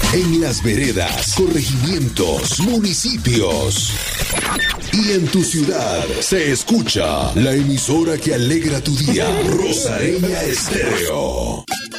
En las veredas, corregimientos, municipios y en tu ciudad se escucha la emisora que alegra tu día. Rosareña Estéreo.